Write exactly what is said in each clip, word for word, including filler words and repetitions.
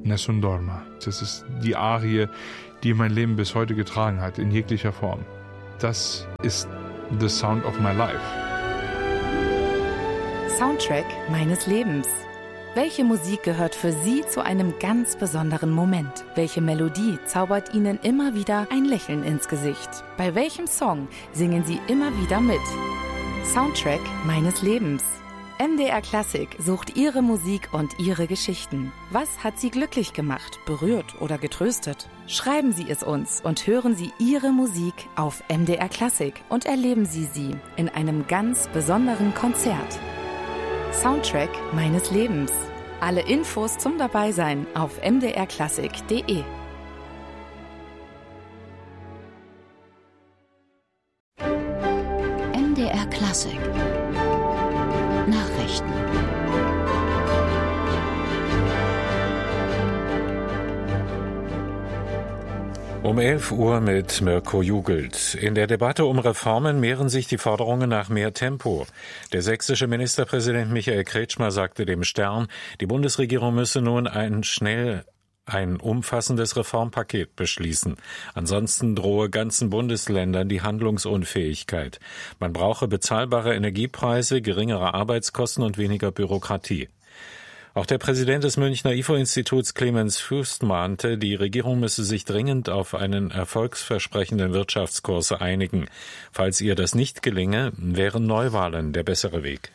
Nessun Dorma. Das ist die Arie, die mein Leben bis heute getragen hat, in jeglicher Form. Das ist the sound of my life. Soundtrack meines Lebens. Welche Musik gehört für Sie zu einem ganz besonderen Moment? Welche Melodie zaubert Ihnen immer wieder ein Lächeln ins Gesicht? Bei welchem Song singen Sie immer wieder mit? Soundtrack meines Lebens. M D R Klassik sucht Ihre Musik und Ihre Geschichten. Was hat Sie glücklich gemacht, berührt oder getröstet? Schreiben Sie es uns und hören Sie Ihre Musik auf M D R Klassik und erleben Sie sie in einem ganz besonderen Konzert. Soundtrack meines Lebens. Alle Infos zum Dabeisein auf m d r klassik punkt d e. M D R Klassik Nachrichten. Um elf Uhr mit Mirko Jugelt. In der Debatte um Reformen mehren sich die Forderungen nach mehr Tempo. Der sächsische Ministerpräsident Michael Kretschmer sagte dem Stern, die Bundesregierung müsse nun ein schnell ein umfassendes Reformpaket beschließen. Ansonsten drohe ganzen Bundesländern die Handlungsunfähigkeit. Man brauche bezahlbare Energiepreise, geringere Arbeitskosten und weniger Bürokratie. Auch der Präsident des Münchner I F O-Instituts Clemens Fuest mahnte, die Regierung müsse sich dringend auf einen erfolgsversprechenden Wirtschaftskurs einigen. Falls ihr das nicht gelinge, wären Neuwahlen der bessere Weg.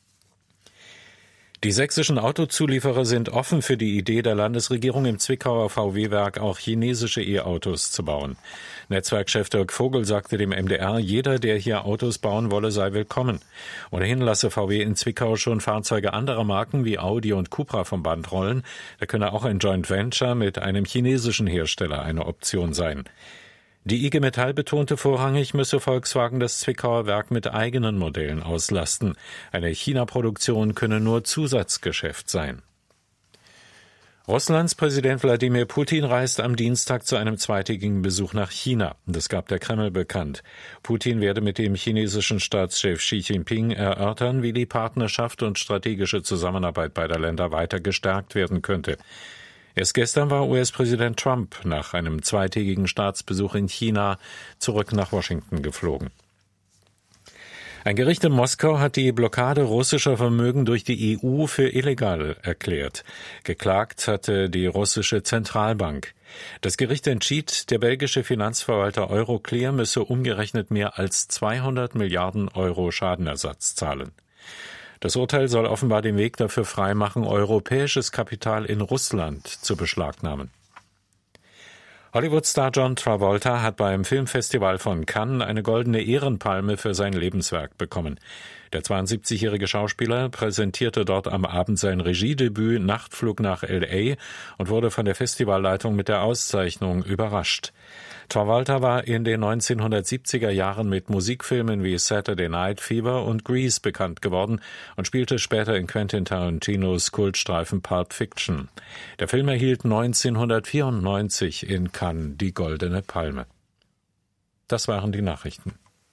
Die sächsischen Autozulieferer sind offen für die Idee der Landesregierung, im Zwickauer V W-Werk auch chinesische E-Autos zu bauen. Netzwerkchef Dirk Vogel sagte dem M D R, jeder, der hier Autos bauen wolle, sei willkommen. Ohnehin lasse V W in Zwickau schon Fahrzeuge anderer Marken wie Audi und Cupra vom Band rollen. Da könne auch ein Joint Venture mit einem chinesischen Hersteller eine Option sein. Die I G Metall betonte vorrangig, müsse Volkswagen das Zwickauer Werk mit eigenen Modellen auslasten. Eine China-Produktion könne nur Zusatzgeschäft sein. Russlands Präsident Wladimir Putin reist am Dienstag zu einem zweitägigen Besuch nach China. Das gab der Kreml bekannt. Putin werde mit dem chinesischen Staatschef Xi Jinping erörtern, wie die Partnerschaft und strategische Zusammenarbeit beider Länder weiter gestärkt werden könnte. Erst gestern war U S-Präsident Trump nach einem zweitägigen Staatsbesuch in China zurück nach Washington geflogen. Ein Gericht in Moskau hat die Blockade russischer Vermögen durch die E U für illegal erklärt. Geklagt hatte die russische Zentralbank. Das Gericht entschied, der belgische Finanzverwalter Euroclear müsse umgerechnet mehr als zweihundert Milliarden Euro Schadenersatz zahlen. Das Urteil soll offenbar den Weg dafür freimachen, europäisches Kapital in Russland zu beschlagnahmen. Hollywood-Star John Travolta hat beim Filmfestival von Cannes eine goldene Ehrenpalme für sein Lebenswerk bekommen. Der zweiundsiebzigjährige Schauspieler präsentierte dort am Abend sein Regiedebüt Nachtflug nach L A und wurde von der Festivalleitung mit der Auszeichnung überrascht. Travolta war in den neunzehnhundertsiebziger Jahren mit Musikfilmen wie Saturday Night Fever und Grease bekannt geworden und spielte später in Quentin Tarantinos Kultstreifen Pulp Fiction. Der Film erhielt neunzehnhundertvierundneunzig in Cannes die Goldene Palme. Das waren die Nachrichten.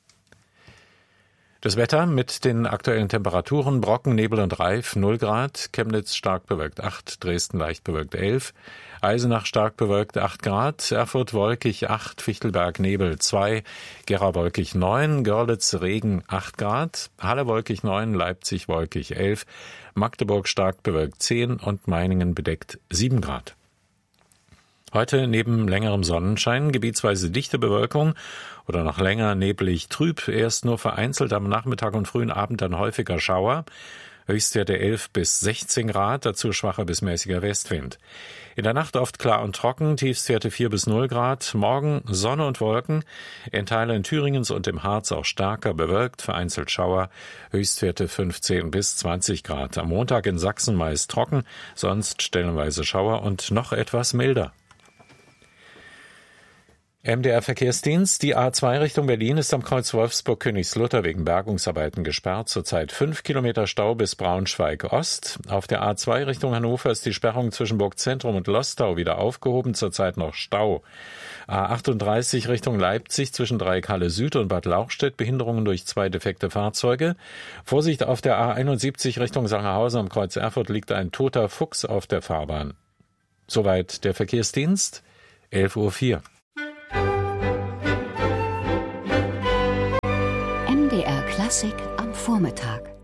Das Wetter mit den aktuellen Temperaturen: Brocken, Nebel und Reif null Grad, Chemnitz stark bewölkt acht, Dresden leicht bewölkt elf, Eisenach stark bewölkt acht Grad, Erfurt wolkig acht, Fichtelberg Nebel zwei, Gera wolkig neun, Görlitz Regen acht Grad, Halle wolkig neun, Leipzig wolkig elf, Magdeburg stark bewölkt zehn und Meiningen bedeckt sieben Grad. Heute neben längerem Sonnenschein gebietsweise dichte Bewölkung oder noch länger neblig trüb, erst nur vereinzelt am Nachmittag und frühen Abend dann häufiger Schauer. Höchstwerte elf bis sechzehn Grad, dazu schwacher bis mäßiger Westwind. In der Nacht oft klar und trocken, Tiefstwerte vier bis null Grad. Morgen Sonne und Wolken, in Teilen Thüringens und im Harz auch stärker bewölkt, vereinzelt Schauer, Höchstwerte fünfzehn bis zwanzig Grad. Am Montag in Sachsen meist trocken, sonst stellenweise Schauer und noch etwas milder. M D R-Verkehrsdienst. Die A zwei Richtung Berlin ist am Kreuz Wolfsburg-Königslutter wegen Bergungsarbeiten gesperrt. Zurzeit fünf Kilometer Stau bis Braunschweig-Ost. Auf der A zwei Richtung Hannover ist die Sperrung zwischen Burgzentrum und Lostau wieder aufgehoben. Zurzeit noch Stau. A achtunddreißig Richtung Leipzig zwischen Dreieckhalle Süd und Bad Lauchstädt. Behinderungen durch zwei defekte Fahrzeuge. Vorsicht auf der A einundsiebzig Richtung Sangerhausen am Kreuz Erfurt liegt ein toter Fuchs auf der Fahrbahn. Soweit der Verkehrsdienst, elf Uhr vier. M D R Klassik am Vormittag.